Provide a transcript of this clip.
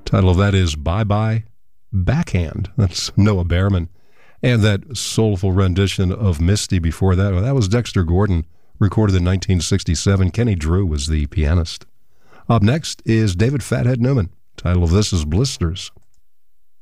Title of that is Bye Bye Backhand. That's Noah Behrman. And that soulful rendition of Misty before that, well, that was Dexter Gordon, recorded in 1967. Kenny Drew was the pianist. Up next is David Fathead Newman. Title of this is Blisters.